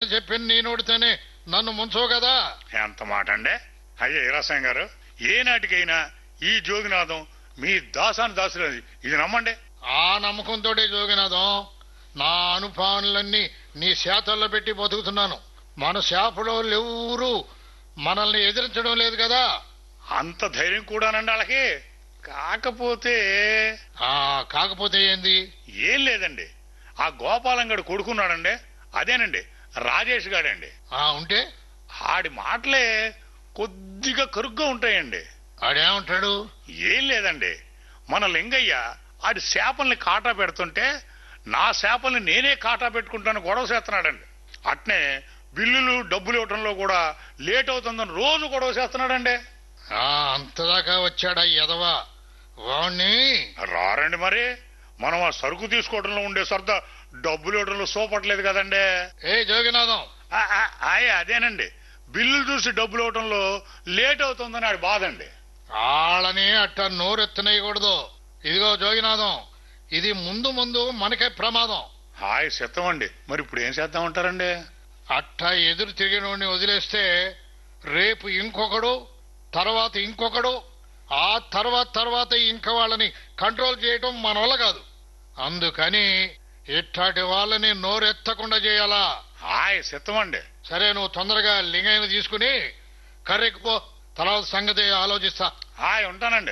చెప్పింది నీ నోడితేనే నన్ను ముంచవు కదా. ఎంత మాట అండి అయ్యా ఈరాసాయం గారు. ఏనాటికైనా ఈ జోగినాథం మీ దాసాని దాసులది, ఇది నమ్మండి. ఆ నమ్మకంతో జోగినాథం నా అనుభవాలన్నీ నీ శాతల్లో పెట్టి బతుకుతున్నాను. మన శాపలో ఎవరు మనల్ని ఎదిరించడం లేదు కదా. అంత ధైర్యం కూడానండి వాళ్ళకి. కాకపోతే కాకపోతే ఏంది? ఏం లేదండి, ఆ గోపాలంగడు కొడుకున్నాడండి, అదేనండి రాజేష్ గాడండి. ఉంటే ఆడి మాటలే కొద్దిగా కరుగ్గా ఉంటాయండి. ఆడేమంటాడు? ఏం లేదండి, మన లింగయ్య ఆడి శాపల్ని కాటా పెడుతుంటే నా శాపల్ని నేనే కాటా పెట్టుకుంటాను గొడవ చేస్తున్నాడండి. అట్నే బిల్లులు డబ్బులు ఇవ్వటంలో కూడా లేట్ అవుతుందని రోజు గొడవ చేస్తున్నాడండి. అంతదాకా వచ్చాడా ఎదవా? వాణ్ణి రారండి. మరి మనం ఆ సరుకు తీసుకోవడంలో ఉండే సరదా డబ్బులు ఇవ్వడంలో సోపట్లేదు కదండి. జోగినాథం అదేనండి, బిల్లులు చూసి డబ్బులు ఇవ్వటంలో లేట్ అవుతుందని ఆడి బాధండి. వాళ్ళని అట్ట నోరెత్తనేయకూడదు. ఇదిగో జోగినాథం, ఇది ముందు ముందు మనకే ప్రమాదం. సిద్ధమండి. మరి ఇప్పుడు ఏం చేద్దామంటారండి? అట్ట ఎదురు తిరిగినోడిని వదిలేస్తే రేపు ఇంకొకడు, తర్వాత ఇంకొకడు, ఆ తర్వాత ఇంకా వాళ్ళని కంట్రోల్ చేయటం మన వల్ల కాదు. అందుకని ఇట్లాంటి వాళ్ళని నోరెత్తకుండా చేయాలా? సిద్ధమండి. సరే, నువ్వు తొందరగా లింగయ్యను తీసుకుని కర్రెక్కిపో, తర్వాత సంగతి ఆలోచిస్తా. ఉంటానండి.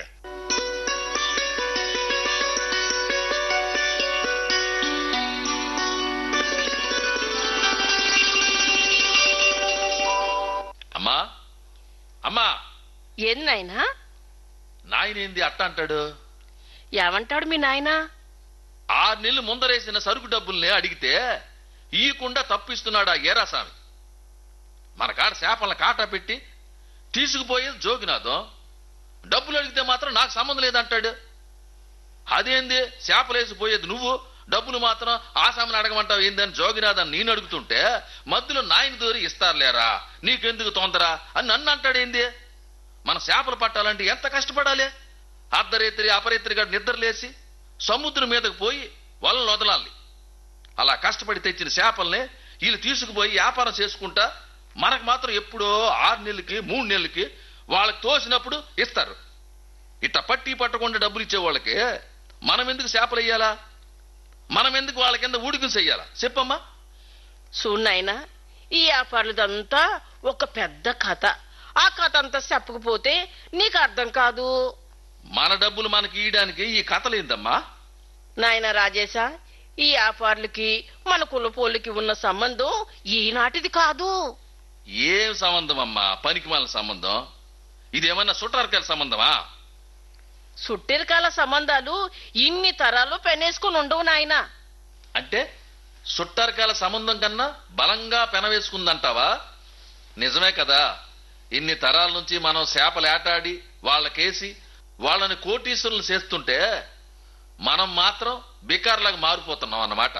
అమ్మా అమ్మా, ఏం నాయనా? నాయనేంది అట్ట అంటాడు? ఏమంటాడు మీ నాయన? 6 నెలలు ముందరేసిన సరుకు డబ్బుల్ని అడిగితే ఈయకుండా తప్పిస్తున్నాడు ఆ ఏరాస్వామి. మన కాడ శాపలను కాటా పెట్టి తీసుకుపోయేది జోగినాథం, డబ్బులు అడిగితే మాత్రం నాకు సంబంధం లేదంటాడు. అదేంది, శాపలేసిపోయేది నువ్వు, డబ్బులు మాత్రం ఆసామిని అడగమంటావు ఏందని జోగినాథన్ నేను అడుగుతుంటే మధ్యలో నాయన దూరి ఇస్తారులేరా, నీకెందుకు తొందర అని నన్ను అంటాడేంది? మన శాపలు పట్టాలంటే ఎంత కష్టపడాలి? అర్ధరేత్రి అపరేత్రిగా నిద్రలేసి సముద్రం మీదకు పోయి వలలు వదలాలి. అలా కష్టపడి తెచ్చిన శాపల్ని వీళ్ళు తీసుకుపోయి వ్యాపారం చేసుకుంటా మనకు మాత్రం ఎప్పుడో 6 నెలలకి 3 నెలలకి వాళ్ళకి తోసినప్పుడు ఇస్తారు. ఇట్ట పట్టి పట్టకుండా డబ్బులు ఇచ్చే వాళ్ళకి మనం ఎందుకు శాపలు వేయాలా? మనం ఎందుకు వాళ్ళ కింద ఊడికం చెయ్యాలా? చెప్పమ్మా. చూనాయనా, ఈ వ్యాపారులదంతా ఒక పెద్ద కథ. ఆ కథ అంతా చెప్పకపోతే నీకు అర్థం కాదు. మన డబ్బులు మనకి ఇయడానికి ఈ కథలేందమ్మా? నాయన రాజేశా, ఈ వ్యాపారులకి మన కులపోళ్ళకి ఉన్న సంబంధం ఈనాటిది కాదు. ఏం సంబంధం అమ్మా? పనికిమాలిన సంబంధం. ఇదేమన్నా సుట్టార్కాల సంబంధమా? సుట్టిరకాల సంబంధాలు ఇన్ని తరాలు పెనేసుకుని ఉండవు నాయన. అంటే సుట్టార్కాల సంబంధం కన్నా బలంగా పెనవేసుకుందంటావా? నిజమే కదా. ఇన్ని తరాల నుంచి మనం శాపలేటాడి వాళ్ళకేసి వాళ్ళని కోటీశ్వరులు చేస్తుంటే మనం మాత్రం బికార్లాగా మారిపోతున్నాం అన్నమాట.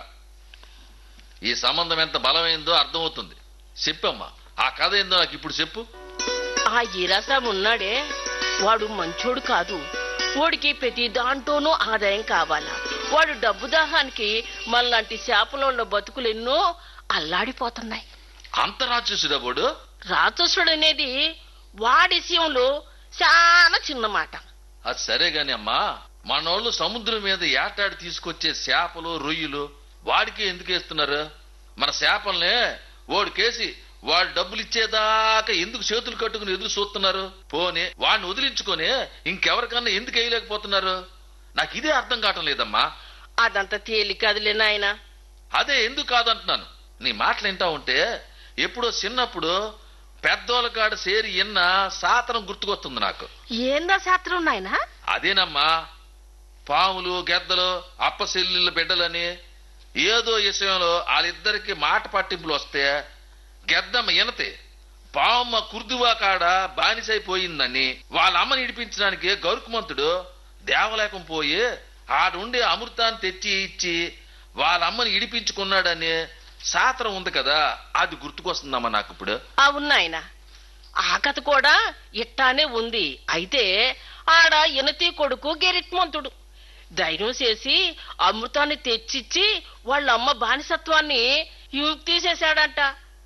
ఈ సంబంధం ఎంత బలమైందో అర్థమవుతుంది. చెప్పమ్మా, ఆ కథ ఏందో నాకు ఇప్పుడు చెప్పు. ఆ ఈరాసామి ఉన్నాడే, వాడు మంచోడు కాదు. వాడికి ప్రతి దాంట్లోనూ ఆదాయం కావాలా. వాడు డబ్బు దాహానికి మనలాంటి శాపలోళ్ళ బతుకులు ఎన్నో అల్లాడిపోతున్నాయి. అంత రాక్షసుడా వాడు? రాక్షసుడు అనేది వాడి విషయంలో చాలా చిన్న మాట. అది సరే గాని అమ్మా, మనోళ్ళు సముద్రం మీద ఏటాడి తీసుకొచ్చే చేపలు రొయ్యలు వాడికి ఎందుకు వేస్తున్నారు? మన చేపల్ని వాడికేసి వాడు డబ్బులు ఇచ్చేదాకా ఎందుకు చేతులు కట్టుకుని ఎదురు చూస్తున్నారు? పోనీ వాడిని వదిలించుకొని ఇంకెవరికన్నా ఎందుకు వేయలేకపోతున్నారు? నాకు ఇదే అర్థం కావటం లేదమ్మా. అదంతా తేలికదిలే నాయన. అదే ఎందుకు కాదంటున్నాను. నీ మాటలు వింటా ఉంటే ఎప్పుడో చిన్నప్పుడు పెద్దోళ్ళ కాడ సేరి ఇన్న సాత్రం గుర్తుకొస్తుంది నాకు. ఏందా శాస్త్రం నాయన? అదేనమ్మా, పాములు గెద్దలు అప్పసెల్లిళ్ళ బిడ్డలని ఏదో విషయంలో వాళ్ళిద్దరికి మాట పట్టింపులు వస్తే గెద్దమ్మ ఇనతే పావమ్మ కుర్దువా కాడ బానిసైపోయిందని వాళ్ళ అమ్మని ఇడిపించడానికి గౌరకుమంతుడు దేవలేకం పోయి ఆడుండే అమృతాన్ని తెచ్చి ఇచ్చి వాళ్ళ అమ్మని ఇడిపించుకున్నాడని శాస్త్రం ఉంది కదా, అది గుర్తుకొస్తుందమ్మా నాకు ఇప్పుడు. అవునాయన, ఆ కథ కూడా ఇట్టానే ఉంది. అయితే ఆడ ఇనతి కొడుకు గెరిట్మంతుడు ధైర్యం చేసి అమృతాన్ని తెచ్చిచ్చి వాళ్ళమ్మ బానిసత్వాన్ని తీసేశాడంట.